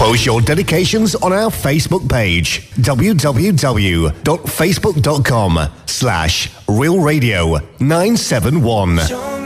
Post your dedications on our Facebook page, www.facebook.com/realradio971.